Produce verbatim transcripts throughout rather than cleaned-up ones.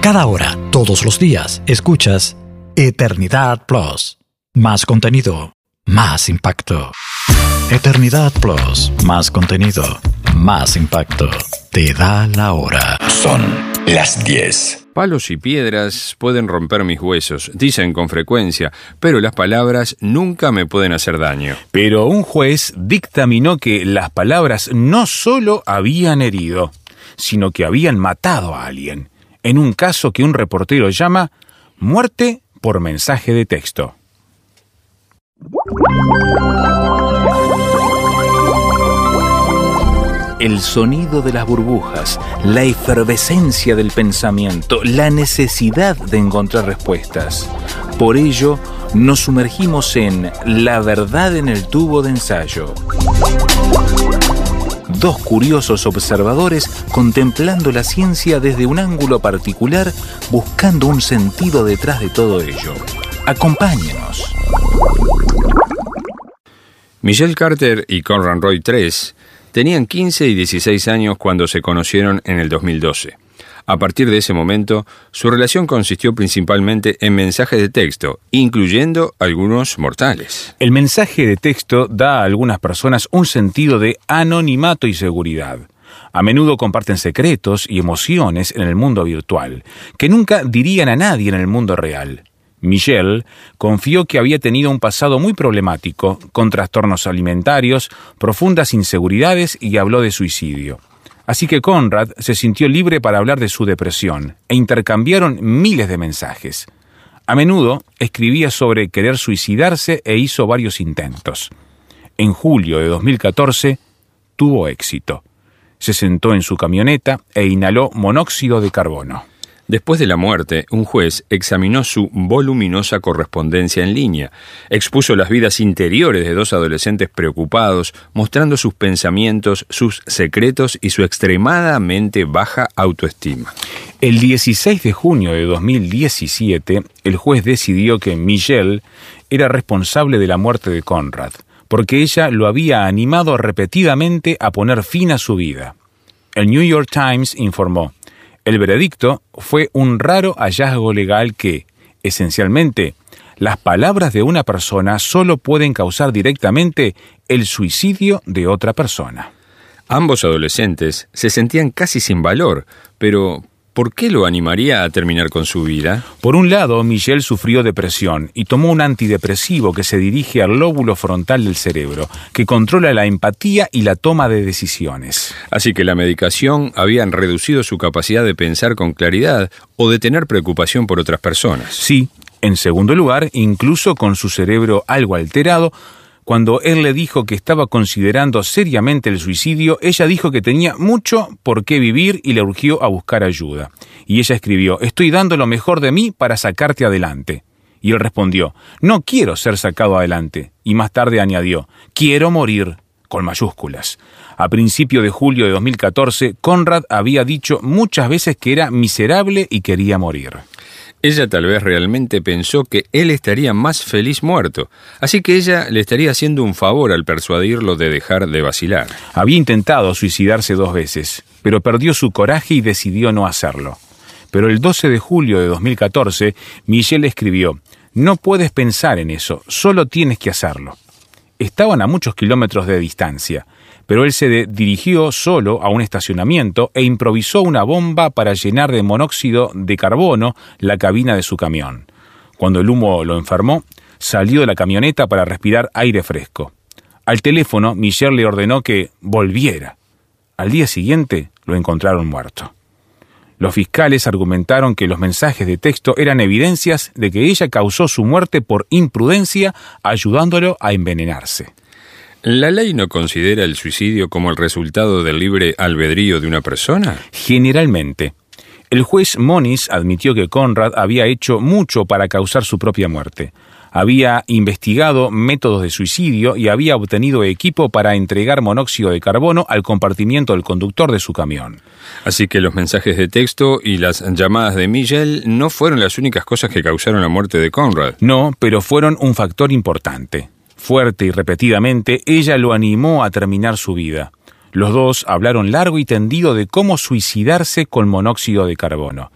Cada hora, todos los días, escuchas Eternidad Plus. Más contenido, más impacto. Eternidad Plus, más contenido, más impacto. Te da la hora. Son las diez. Palos y piedras pueden romper mis huesos, dicen con frecuencia, pero las palabras nunca me pueden hacer daño. Pero un juez dictaminó que las palabras no solo habían herido, sino que habían matado a alguien, en un caso que un reportero llama muerte por mensaje de texto. El sonido de las burbujas, la efervescencia del pensamiento, la necesidad de encontrar respuestas. Por ello, nos sumergimos en La verdad en el tubo de ensayo. Dos curiosos observadores contemplando la ciencia desde un ángulo particular, buscando un sentido detrás de todo ello. Acompáñenos. Michelle Carter y Conrad Roy tercero tenían quince y dieciséis años cuando se conocieron en el dos mil doce. A partir de ese momento, su relación consistió principalmente en mensajes de texto, incluyendo algunos mortales. El mensaje de texto da a algunas personas un sentido de anonimato y seguridad. A menudo comparten secretos y emociones en el mundo virtual, que nunca dirían a nadie en el mundo real. Michelle confió que había tenido un pasado muy problemático, con trastornos alimentarios, profundas inseguridades y habló de suicidio. Así que Conrad se sintió libre para hablar de su depresión e intercambiaron miles de mensajes. A menudo escribía sobre querer suicidarse e hizo varios intentos. En julio de dos mil catorce tuvo éxito. Se sentó en su camioneta e inhaló monóxido de carbono. Después de la muerte, un juez examinó su voluminosa correspondencia en línea, expuso las vidas interiores de dos adolescentes preocupados, mostrando sus pensamientos, sus secretos y su extremadamente baja autoestima. El dieciséis de junio de dos mil diecisiete, el juez decidió que Michelle era responsable de la muerte de Conrad, porque ella lo había animado repetidamente a poner fin a su vida. El New York Times informó: el veredicto fue un raro hallazgo legal que, esencialmente, las palabras de una persona solo pueden causar directamente el suicidio de otra persona. Ambos adolescentes se sentían casi sin valor, pero ¿por qué lo animaría a terminar con su vida? Por un lado, Michelle sufrió depresión y tomó un antidepresivo que se dirige al lóbulo frontal del cerebro, que controla la empatía y la toma de decisiones. Así que la medicación había reducido su capacidad de pensar con claridad o de tener preocupación por otras personas. Sí, en segundo lugar, incluso con su cerebro algo alterado, cuando él le dijo que estaba considerando seriamente el suicidio, ella dijo que tenía mucho por qué vivir y le urgió a buscar ayuda. Y ella escribió: estoy dando lo mejor de mí para sacarte adelante. Y él respondió: no quiero ser sacado adelante. Y más tarde añadió: quiero morir, con mayúsculas. A principio de julio de dos mil catorce, Conrad había dicho muchas veces que era miserable y quería morir. Ella tal vez realmente pensó que él estaría más feliz muerto, así que ella le estaría haciendo un favor al persuadirlo de dejar de vacilar. Había intentado suicidarse dos veces, pero perdió su coraje y decidió no hacerlo. Pero el doce de julio de dos mil catorce, Michelle escribió: no puedes pensar en eso, solo tienes que hacerlo. Estaban a muchos kilómetros de distancia, pero él se de- dirigió solo a un estacionamiento e improvisó una bomba para llenar de monóxido de carbono la cabina de su camión. Cuando el humo lo enfermó, salió de la camioneta para respirar aire fresco. Al teléfono, Michelle le ordenó que volviera. Al día siguiente, lo encontraron muerto. Los fiscales argumentaron que los mensajes de texto eran evidencias de que ella causó su muerte por imprudencia, ayudándolo a envenenarse. ¿La ley no considera el suicidio como el resultado del libre albedrío de una persona? Generalmente. El juez Moniz admitió que Conrad había hecho mucho para causar su propia muerte. Había investigado métodos de suicidio y había obtenido equipo para entregar monóxido de carbono al compartimiento del conductor de su camión. Así que los mensajes de texto y las llamadas de Michelle no fueron las únicas cosas que causaron la muerte de Conrad. No, pero fueron un factor importante. Fuerte y repetidamente, ella lo animó a terminar su vida. Los dos hablaron largo y tendido de cómo suicidarse con monóxido de carbono.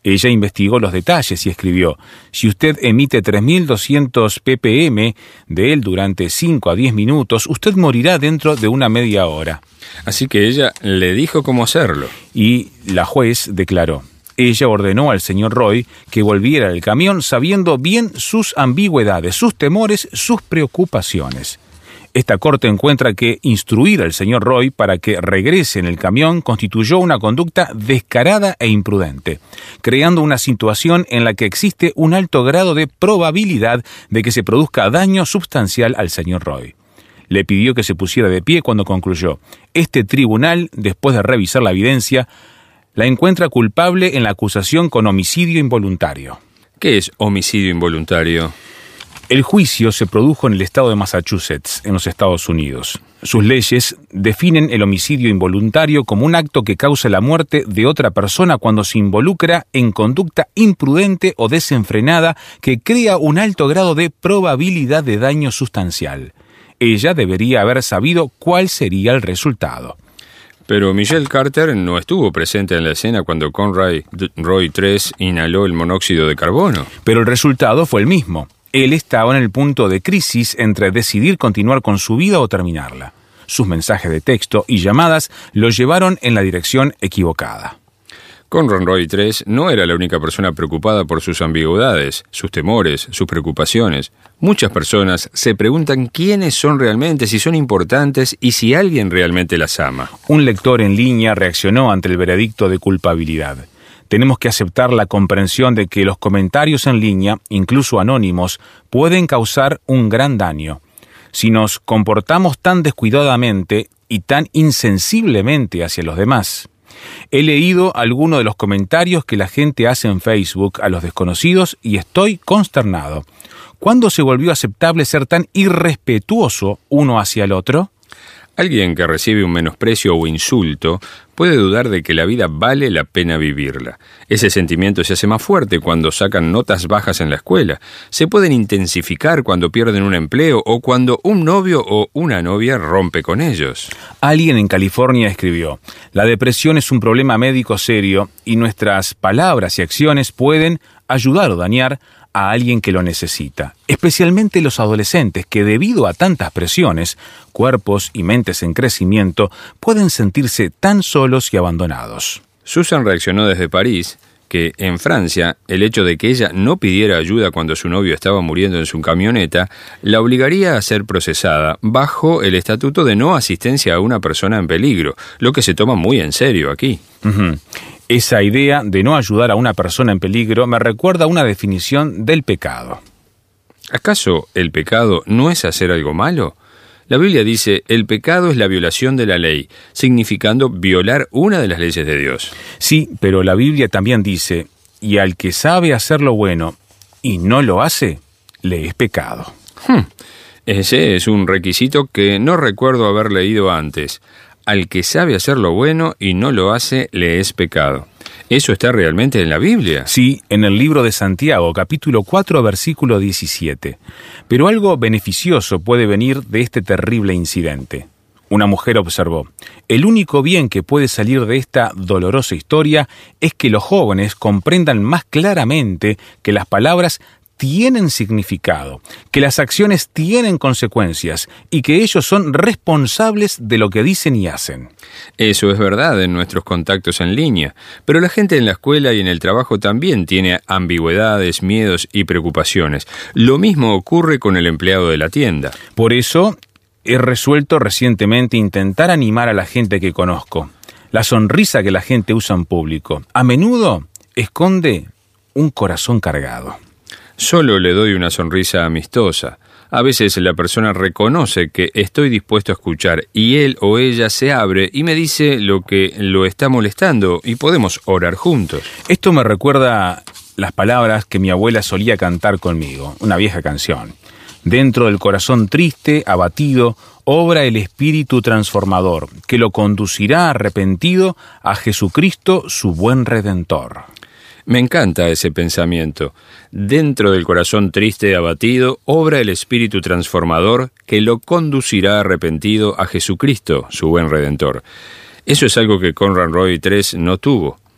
Ella investigó los detalles y escribió: si usted emite tres mil doscientos ppm de él durante cinco a diez minutos, usted morirá dentro de una media hora. Así que ella le dijo cómo hacerlo. Y la juez declaró: ella ordenó al señor Roy que volviera al camión sabiendo bien sus ambigüedades, sus temores, sus preocupaciones. Esta corte encuentra que instruir al señor Roy para que regrese en el camión constituyó una conducta descarada e imprudente, creando una situación en la que existe un alto grado de probabilidad de que se produzca daño sustancial al señor Roy. Le pidió que se pusiera de pie cuando concluyó: este tribunal, después de revisar la evidencia, la encuentra culpable en la acusación con homicidio involuntario. ¿Qué es homicidio involuntario? El juicio se produjo en el estado de Massachusetts, en los Estados Unidos. Sus leyes definen el homicidio involuntario como un acto que causa la muerte de otra persona cuando se involucra en conducta imprudente o desenfrenada que crea un alto grado de probabilidad de daño sustancial. Ella debería haber sabido cuál sería el resultado. Pero Michelle Carter no estuvo presente en la escena cuando Conroy Roy tres inhaló el monóxido de carbono. Pero el resultado fue el mismo. Él estaba en el punto de crisis entre decidir continuar con su vida o terminarla. Sus mensajes de texto y llamadas lo llevaron en la dirección equivocada. Conroy Roy tres no era la única persona preocupada por sus ambigüedades, sus temores, sus preocupaciones. Muchas personas se preguntan quiénes son realmente, si son importantes y si alguien realmente las ama. Un lector en línea reaccionó ante el veredicto de culpabilidad. Tenemos que aceptar la comprensión de que los comentarios en línea, incluso anónimos, pueden causar un gran daño. Si nos comportamos tan descuidadamente y tan insensiblemente hacia los demás. He leído algunos de los comentarios que la gente hace en Facebook a los desconocidos y estoy consternado. ¿Cuándo se volvió aceptable ser tan irrespetuoso uno hacia el otro? Alguien que recibe un menosprecio o insulto puede dudar de que la vida vale la pena vivirla. Ese sentimiento se hace más fuerte cuando sacan notas bajas en la escuela. Se pueden intensificar cuando pierden un empleo o cuando un novio o una novia rompe con ellos. Alguien en California escribió: la depresión es un problema médico serio y nuestras palabras y acciones pueden ayudar o dañar a alguien que lo necesita, especialmente los adolescentes que, debido a tantas presiones, cuerpos y mentes en crecimiento, pueden sentirse tan solos y abandonados. Susan reaccionó desde París que, en Francia, el hecho de que ella no pidiera ayuda cuando su novio estaba muriendo en su camioneta la obligaría a ser procesada bajo el estatuto de no asistencia a una persona en peligro, lo que se toma muy en serio aquí. Uh-huh. Esa idea de no ayudar a una persona en peligro me recuerda a una definición del pecado. ¿Acaso el pecado no es hacer algo malo? La Biblia dice: el pecado es la violación de la ley, significando violar una de las leyes de Dios. Sí, pero la Biblia también dice: y al que sabe hacer lo bueno y no lo hace, le es pecado. Hmm. Ese es un requisito que no recuerdo haber leído antes. Al que sabe hacer lo bueno y no lo hace, le es pecado. ¿Eso está realmente en la Biblia? Sí, en el libro de Santiago, capítulo cuatro, versículo diecisiete. Pero algo beneficioso puede venir de este terrible incidente. Una mujer observó: el único bien que puede salir de esta dolorosa historia es que los jóvenes comprendan más claramente que las palabras tienen significado, que las acciones tienen consecuencias y que ellos son responsables de lo que dicen y hacen. Eso es verdad en nuestros contactos en línea, pero la gente en la escuela y en el trabajo también tiene ambigüedades, miedos y preocupaciones. Lo mismo ocurre con el empleado de la tienda. Por eso, he resuelto recientemente intentar animar a la gente que conozco. La sonrisa que la gente usa en público a menudo esconde un corazón cargado. Solo le doy una sonrisa amistosa. A veces la persona reconoce que estoy dispuesto a escuchar y él o ella se abre y me dice lo que lo está molestando y podemos orar juntos. Esto me recuerda las palabras que mi abuela solía cantar conmigo, una vieja canción. Dentro del corazón triste, abatido, obra el Espíritu transformador, que lo conducirá arrepentido a Jesucristo, su buen Redentor. Me encanta ese pensamiento. Dentro del corazón triste y abatido, obra el Espíritu transformador que lo conducirá arrepentido a Jesucristo, su buen Redentor. Eso es algo que Conroy Roy tres no tuvo.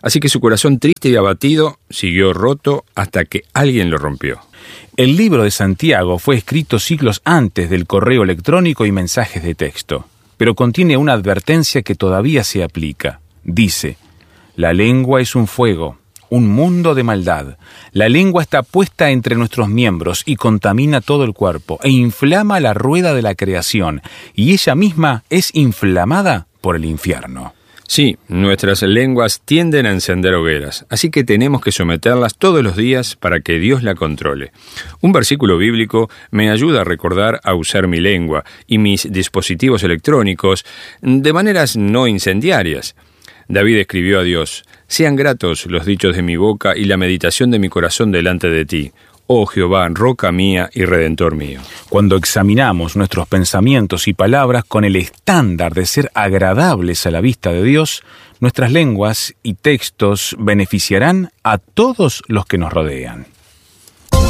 Así que su corazón triste y abatido siguió roto hasta que alguien lo rompió. El libro de Santiago fue escrito siglos antes del correo electrónico y mensajes de texto, pero contiene una advertencia que todavía se aplica. Dice: la lengua es un fuego, un mundo de maldad. La lengua está puesta entre nuestros miembros y contamina todo el cuerpo e inflama la rueda de la creación, y ella misma es inflamada por el infierno. Sí, nuestras lenguas tienden a encender hogueras, así que tenemos que someterlas todos los días para que Dios la controle. Un versículo bíblico me ayuda a recordar a usar mi lengua y mis dispositivos electrónicos de maneras no incendiarias. David escribió a Dios: «Sean gratos los dichos de mi boca y la meditación de mi corazón delante de ti, oh Jehová, roca mía y redentor mío». Cuando examinamos nuestros pensamientos y palabras con el estándar de ser agradables a la vista de Dios, nuestras lenguas y textos beneficiarán a todos los que nos rodean.